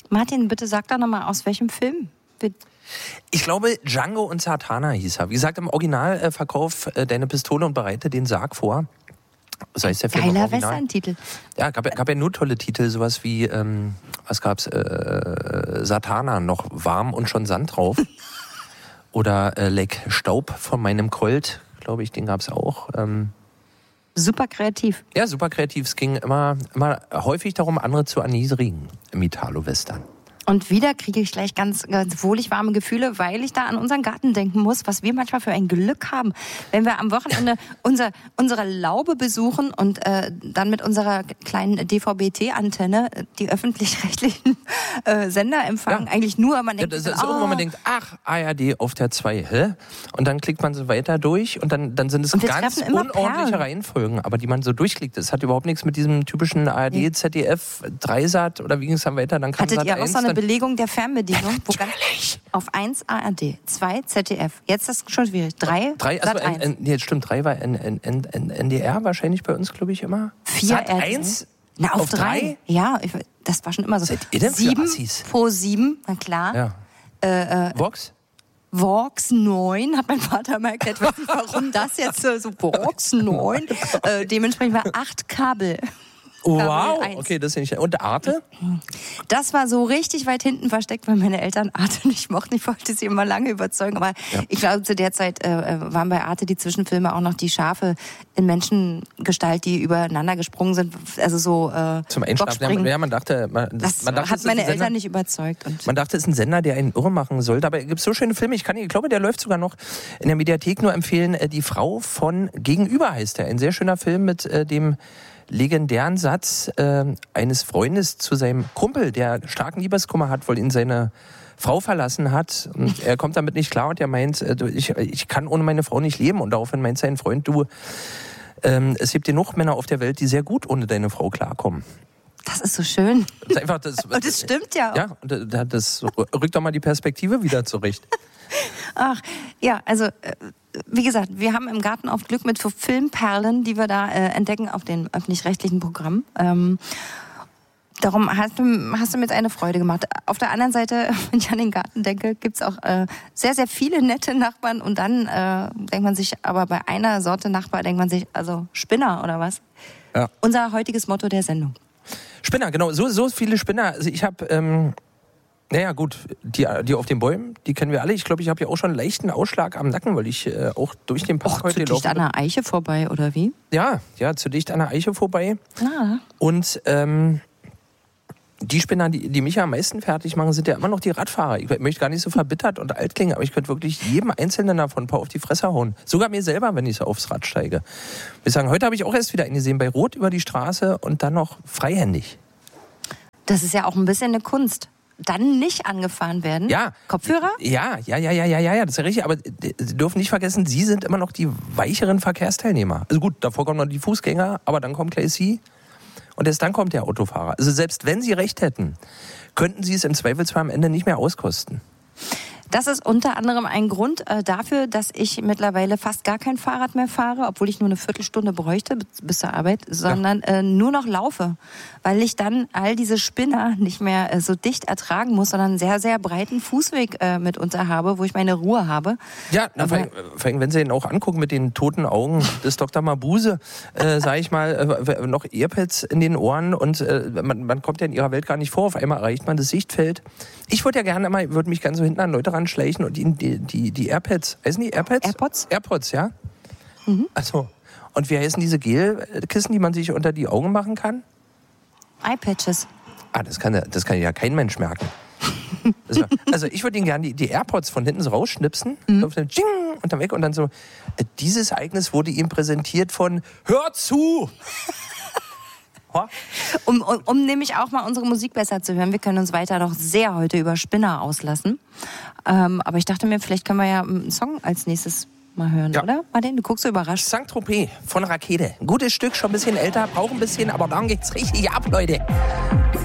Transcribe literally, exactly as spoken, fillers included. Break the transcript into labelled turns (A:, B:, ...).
A: Martin, bitte sag doch nochmal, aus welchem Film?
B: Ich glaube, Django und Satana hieß er. Wie gesagt, im Original äh, verkauf äh, deine Pistole und bereite den Sarg vor. Das heißt, der Film
A: Geiler Western-Titel.
B: Ja, gab, gab ja nur tolle Titel, sowas wie, ähm, was gab's, äh, Satana, noch warm und schon Sand drauf. Oder äh, Leck Staub von meinem Colt, glaube ich, den gab's auch. Ähm,
A: super kreativ.
B: Ja, super kreativ. Es ging immer, immer häufig darum, andere zu erniedrigen im Italo-Western.
A: Und wieder kriege ich gleich ganz, ganz wohlig warme Gefühle, weil ich da an unseren Garten denken muss, was wir manchmal für ein Glück haben, wenn wir am Wochenende unser, unsere Laube besuchen und äh, dann mit unserer kleinen D V B T-Antenne die öffentlich-rechtlichen äh, Sender empfangen. Ja. Eigentlich nur, man denkt,
B: ja, das ist
A: oh.
B: irgendwann man denkt, ach, A R D auf der zwei, hä? Und dann klickt man so weiter durch und dann, dann sind es ganz unordentliche Reihenfolgen, aber die man so durchklickt. Das hat überhaupt nichts mit diesem typischen A R D, Z D F, Dreisat oder wie ging es dann weiter? Dann kam
A: Hattet
B: Sat
A: ihr auch so eine Belegung der Fernbedienung?
B: Ja,
A: wo ganz auf eins A R D, zwei Z D F. Jetzt ist das schon schwierig. Drei,
B: drei also Sat eins. Nee, stimmt, drei war N, N, N, N D R wahrscheinlich bei uns, glaube ich, immer.
A: Vier
B: Sat eins?
A: Na, auf,
B: auf
A: drei?
B: drei?
A: Ja, ich, das war schon immer so.
B: Seid ihr denn
A: sieben,
B: für Assis?
A: Pro sieben, na klar.
B: Ja.
A: Äh, äh,
B: Vox?
A: Vox neun, hat mein Vater mal erklärt. Ich weiß nicht, warum das jetzt so, so Vox neun. Äh, dementsprechend war acht Kabel.
B: Wow, okay, das ist nicht. Und Arte?
A: Das war so richtig weit hinten versteckt, weil meine Eltern Arte nicht mochten. Ich wollte sie immer lange überzeugen. Aber ja. ich glaube, zu der Zeit äh, waren bei Arte die Zwischenfilme auch noch die Schafe in Menschengestalt, die übereinander gesprungen sind. Also so äh,
B: zum Einschlafen. Ja, man dachte, man,
A: das, das
B: man dachte,
A: hat meine
B: Eltern
A: Sender nicht überzeugt. Und
B: man dachte, es ist ein Sender, der einen irre machen soll. Dabei gibt es so schöne Filme. Ich kann, ich glaube, der läuft sogar noch in der Mediathek. Nur empfehlen, Die Frau von Gegenüber heißt der. Ein sehr schöner Film mit äh, dem legendären Satz äh, eines Freundes zu seinem Kumpel, der starken Liebeskummer hat, weil ihn seine Frau verlassen hat. Und er kommt damit nicht klar und er meint, äh, ich, ich kann ohne meine Frau nicht leben. Und daraufhin meint sein Freund, du, ähm, es gibt genug Männer auf der Welt, die sehr gut ohne deine Frau klarkommen.
A: Das ist so schön.
B: Das ist einfach das,
A: und das stimmt ja auch.
B: Ja, und das rückt doch mal die Perspektive wieder zurecht.
A: Ach, ja, also wie gesagt, wir haben im Garten oft Glück mit so Filmperlen, die wir da äh, entdecken auf den öffentlich-rechtlichen Programmen. Ähm, darum hast du, hast du mir jetzt eine Freude gemacht. Auf der anderen Seite, wenn ich an den Garten denke, gibt es auch äh, sehr, sehr viele nette Nachbarn. Und dann äh, denkt man sich, aber bei einer Sorte Nachbar denkt man sich, also Spinner oder was? Ja. Unser heutiges Motto der Sendung.
B: Spinner, genau. So, so viele Spinner. Also ich habe... Ähm Naja gut, die, die auf den Bäumen, die kennen wir alle. Ich glaube, ich habe ja auch schon einen leichten Ausschlag am Nacken, weil ich äh, auch durch den Park
A: Och,
B: heute
A: zu dicht an der Eiche vorbei, oder wie?
B: Ja, ja, zu dicht an der Eiche vorbei.
A: Ah.
B: Und ähm, die Spinner, die, die mich ja am meisten fertig machen, sind ja immer noch die Radfahrer. Ich möchte gar nicht so verbittert und alt klingen, aber ich könnte wirklich jedem Einzelnen davon ein paar auf die Fresse hauen. Sogar mir selber, wenn ich so aufs Rad steige. Ich sagen, heute habe ich auch erst wieder einen gesehen, bei Rot über die Straße und dann noch freihändig.
A: Das ist ja auch ein bisschen eine Kunst. Dann nicht angefahren werden?
B: Ja.
A: Kopfhörer?
B: Ja, ja, ja, ja, ja, ja, ja, das ist ja richtig. Aber Sie dürfen nicht vergessen, Sie sind immer noch die weicheren Verkehrsteilnehmer. Also gut, davor kommen noch die Fußgänger, aber dann kommt gleich Sie und erst dann kommt der Autofahrer. Also selbst wenn Sie recht hätten, könnten Sie es im Zweifelsfall am Ende nicht mehr auskosten.
A: Das ist unter anderem ein Grund äh, dafür, dass ich mittlerweile fast gar kein Fahrrad mehr fahre, obwohl ich nur eine Viertelstunde bräuchte bis zur Arbeit, sondern ja. äh, nur noch laufe, weil ich dann all diese Spinner nicht mehr äh, so dicht ertragen muss, sondern einen sehr, sehr breiten Fußweg äh, mitunter habe, wo ich meine Ruhe habe.
B: Ja, na, vor, allem, vor allem, wenn Sie ihn auch angucken mit den toten Augen des Doktor Mabuse, äh, sage ich mal, äh, noch Earpads in den Ohren und äh, man, man kommt ja in Ihrer Welt gar nicht vor, auf einmal erreicht man das Sichtfeld. Ich würde ja gerne mal, würde mich gerne so hinten an Leute ranschleichen und ihnen die, die, die Airpads, heißen die Airpads?
A: Airpods?
B: Airpods, ja. Mhm. Also, und wie heißen diese Gelkissen, die man sich unter die Augen machen kann?
A: Eyepatches.
B: Ah, das kann, das kann ja kein Mensch merken. Also, also ich würde ihnen gerne die, die Airpods von hinten so rausschnipsen, mhm. und dann weg und dann so, dieses Ereignis wurde ihm präsentiert von Hör zu!
A: Um, um, um nämlich auch mal unsere Musik besser zu hören. Wir können uns weiter noch sehr heute über Spinner auslassen. Ähm, aber ich dachte mir, vielleicht können wir ja einen Song als nächstes mal hören, ja. Oder? Martin, du guckst so überrascht.
B: Saint-Tropez von Rakete. Ein gutes Stück, schon ein bisschen älter, braucht ein bisschen, aber dann geht's richtig ab, Leute.